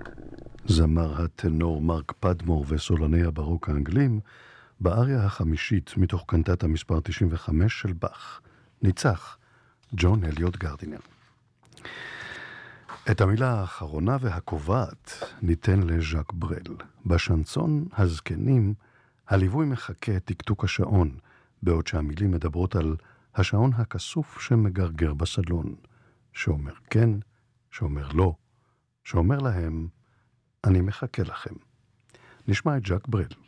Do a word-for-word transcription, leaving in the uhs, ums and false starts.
זמר הטנור מרק פדמור וסולני הברוק האנגלים, באריה החמישית מתוך קנטטה המספר תשעים וחמש של באך, ניצח ג'ון אליוט גרדינר. את המילה האחרונה והקובעת ניתן לז'אק ברל. בשנסון הזקנים, הליווי מחכה תקתוק השעון, בעוד שהמילים מדברות על השעון הכסוף שמגרגר בסלון, שאומר כן, שאומר לא, שאומר להם, אני מחכה לכם. נשמע את ז'אק ברל.